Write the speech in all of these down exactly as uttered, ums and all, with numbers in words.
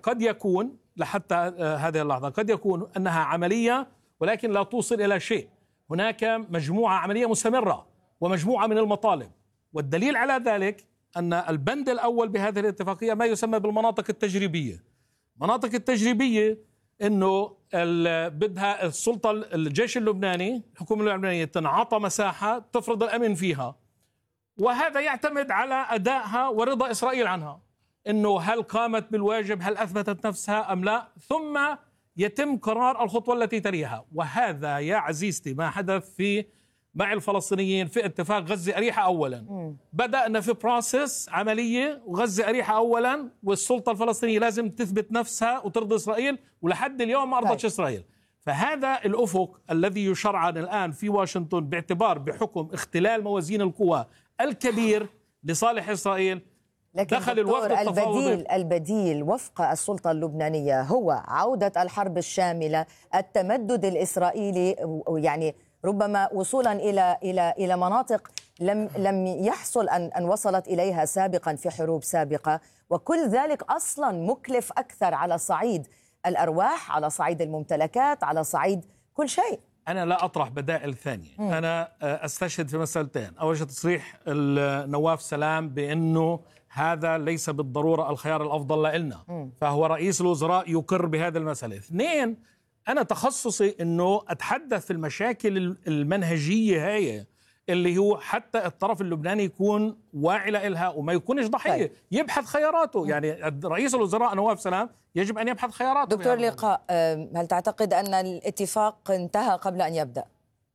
قد يكون لحتى هذه اللحظة قد يكون أنها عملية ولكن لا توصل إلى شيء. هناك مجموعة عملية مستمرة ومجموعة من المطالب، والدليل على ذلك أن البند الأول بهذه الاتفاقية ما يسمى بالمناطق التجريبية. مناطق التجريبية أنه بدها السلطة الجيش اللبناني الحكومة اللبنانية تنعطى مساحة تفرض الأمن فيها، وهذا يعتمد على أدائها ورضا إسرائيل عنها، أنه هل قامت بالواجب، هل أثبتت نفسها أم لا، ثم يتم قرار الخطوة التي تليها. وهذا يا عزيزتي ما حدث في مع الفلسطينيين في اتفاق غزة أريحة أولا. م. بدأنا في بروسيس عملية وغزة أريحة أولا، والسلطة الفلسطينية لازم تثبت نفسها وترضي إسرائيل، ولحد اليوم ما أرضتش إسرائيل. فهذا الأفق الذي يشرعن الآن في واشنطن باعتبار بحكم اختلال موازين القوى الكبير لصالح إسرائيل. لكن دخل الوفد البديل البديل وفق السلطة اللبنانية هو عودة الحرب الشاملة، التمدد الإسرائيلي، يعني ربما وصولا إلى إلى إلى مناطق لم لم يحصل أن أن وصلت إليها سابقا في حروب سابقة، وكل ذلك أصلا مكلف أكثر على صعيد الأرواح، على صعيد الممتلكات، على صعيد كل شيء. أنا لا أطرح بدائل ثانية. م. أنا أستشهد في مسألتين. أول شيء تصريح نواف سلام بأنه هذا ليس بالضرورة الخيار الأفضل لنا، فهو رئيس الوزراء يقر بهذا المسألة. اثنين، أنا تخصصي أنه أتحدث في المشاكل المنهجية هاي اللي هو حتى الطرف اللبناني يكون واعي لها وما يكونش ضحية، يبحث خياراته. يعني رئيس الوزراء نواف سلام يجب أن يبحث خياراته. دكتور لقاء، هل تعتقد أن الاتفاق انتهى قبل أن يبدأ؟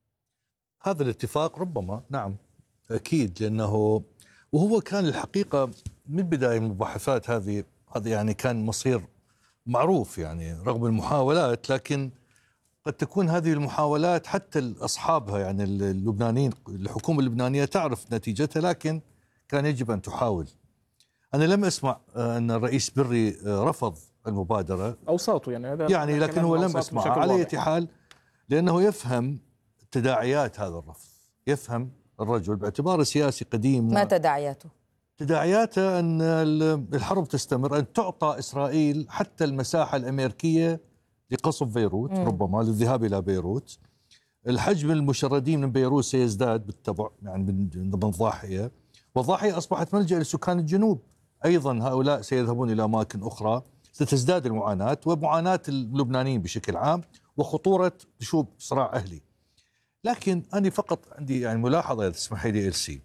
هذا الاتفاق ربما نعم أكيد، لأنه وهو كان الحقيقة من بداية المباحثات هذه هذا يعني كان مصير معروف، يعني رغم المحاولات، لكن قد تكون هذه المحاولات حتى أصحابها يعني اللبنانيين الحكومة اللبنانية تعرف نتيجتها، لكن كان يجب أن تحاول. أنا لم أسمع أن الرئيس بري رفض المبادرة أو صوته يعني هذا يعني، لكن هو لم أسمع على أي حال، لأنه يفهم تداعيات هذا الرفض، يفهم الرجل باعتباره سياسي قديم. ما تداعياته؟ تداعياته أن الحرب تستمر، أن تعطى إسرائيل حتى المساحة الأمريكية لقصف بيروت، م. ربما للذهاب إلى بيروت. الحجم المشردين من بيروت سيزداد بالتبع يعني من الضاحية، والضاحية أصبحت ملجأ لسكان الجنوب أيضا، هؤلاء سيذهبون إلى أماكن أخرى، ستزداد المعاناة ومعاناة اللبنانيين بشكل عام وخطورة شوب صراع أهلي. لكن أنا فقط عندي يعني ملاحظة إذا تسمحي لي إلسي،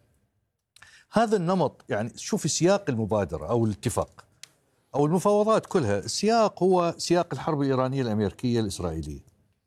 هذا النمط يعني شوفي سياق المبادرة أو الاتفاق أو المفاوضات كلها، السياق هو سياق الحرب الإيرانية الأمريكية الإسرائيلية.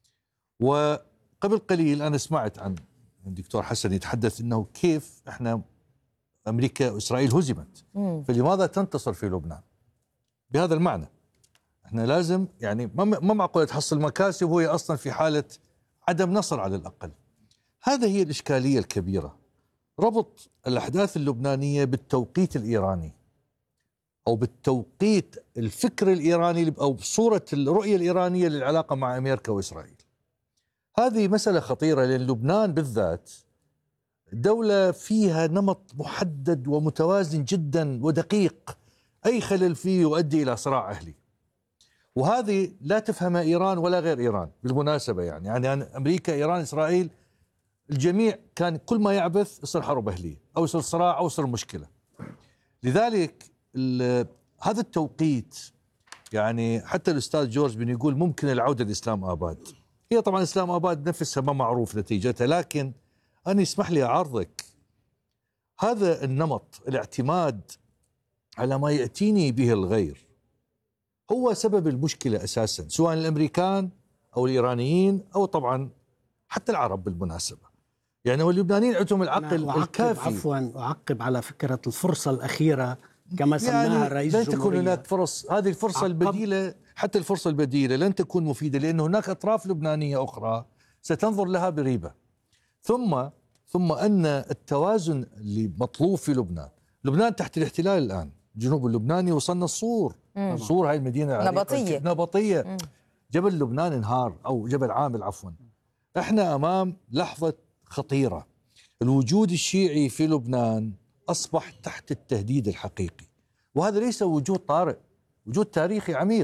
وقبل قليل أنا سمعت عن الدكتور حسن يتحدث أنه كيف إحنا أمريكا وإسرائيل هزمت، فلماذا تنتصر في لبنان؟ بهذا المعنى إحنا لازم يعني ما معقول تحصل مكاسب وهي أصلا في حالة عدم نصر على الأقل. هذا هي الإشكالية الكبيرة، ربط الأحداث اللبنانية بالتوقيت الإيراني أو بالتوقيت الفكر الإيراني أو بصورة الرؤية الإيرانية للعلاقة مع أمريكا وإسرائيل. هذه مسألة خطيرة، لأن لبنان بالذات دولة فيها نمط محدد ومتوازن جدا ودقيق، أي خلل فيه يؤدي إلى صراع أهلي، وهذه لا تفهمها إيران ولا غير إيران بالمناسبة. يعني يعني أمريكا إيران إسرائيل الجميع كان كل ما يعبث يصير حرب أهلية أو يصير صراع أو يصير مشكلة. لذلك هذا التوقيت يعني حتى الأستاذ جورج بن يقول ممكن العودة لإسلام آباد. هي طبعا إسلام آباد نفسها ما معروف نتيجتها، لكن أنا يسمح لي أعرضك هذا النمط، الاعتماد على ما يأتيني به الغير هو سبب المشكلة أساسا، سواء الأمريكان أو الإيرانيين أو طبعا حتى العرب بالمناسبة. يعني واللبنانيين عندهم العقل الكافي. عفوا أعقب على فكرة الفرصة الأخيرة كما سماها يعني الرئيس لن الجمهورية. تكون هناك فرص، هذه الفرصة البديلة حتى الفرصة البديلة لن تكون مفيدة، لأن هناك أطراف لبنانية أخرى ستنظر لها بريبة. ثم ثم أن التوازن اللي مطلوب في لبنان، لبنان تحت الاحتلال الآن، الجنوب اللبناني وصلنا الصور، صور هاي المدينة نبطية نبطية مم. جبل لبنان انهار أو جبل عامل عفوا. احنا أمام لحظة خطيرة، الوجود الشيعي في لبنان أصبح تحت التهديد الحقيقي، وهذا ليس وجود طارئ، وجود تاريخي عميق.